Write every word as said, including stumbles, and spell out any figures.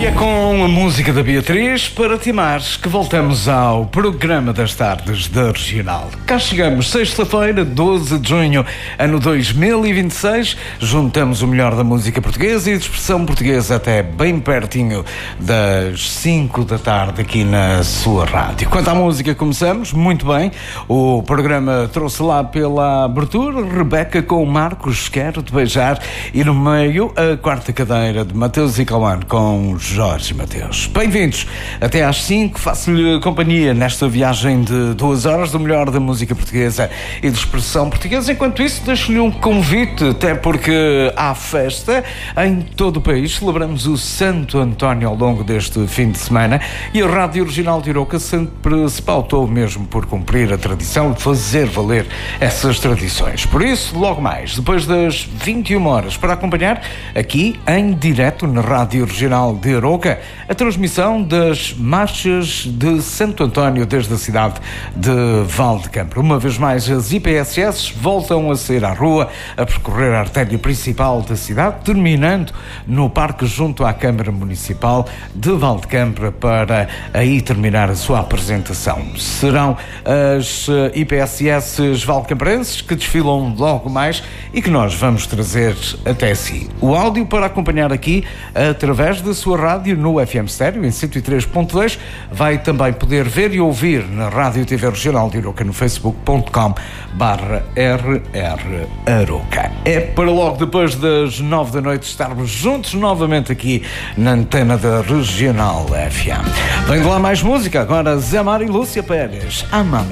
E é com a música da Beatriz para Timares que voltamos ao programa das tardes da Regional. Cá chegamos, sexta-feira, doze de junho, ano dois mil e vinte e seis. Juntamos o melhor da música portuguesa e de expressão portuguesa até bem pertinho das cinco da tarde aqui na sua rádio. Quanto à música, começamos muito bem. O programa trouxe lá pela abertura Rebeca com o Marcos Quero Te Beijar e no meio a quarta cadeira de Mateus e Cauã com Jorge Mateus. Bem-vindos até às cinco, faço-lhe companhia nesta viagem de duas horas do melhor da música portuguesa e de expressão portuguesa. Enquanto isso, deixo-lhe um convite, até porque há festa em todo o país. Celebramos o Santo António ao longo deste fim de semana e a Rádio Regional de Arouca sempre se pautou mesmo por cumprir a tradição de fazer valer essas tradições. Por isso, logo mais, depois das vinte e uma horas, para acompanhar aqui em direto na Rádio Regional de Arouca, a transmissão das marchas de Santo António desde a cidade de Valdecâmara. Uma vez mais, as I P S S voltam a sair à rua, a percorrer a artéria principal da cidade, terminando no parque junto à Câmara Municipal de Valdecâmara para aí terminar a sua apresentação. Serão as I P S S valdecambrenses que desfilam logo mais e que nós vamos trazer até si. O áudio para acompanhar aqui através da sua rádio no F M Stereo, em cento e três ponto dois. Vai também poder ver e ouvir na Rádio T V Regional de Arouca no facebook ponto com barra R R Arouca. É para logo depois das nove da noite estarmos juntos novamente aqui na antena da Regional F M. Vem de lá mais música, agora Zé Mário e Lúcia Pérez. Amame.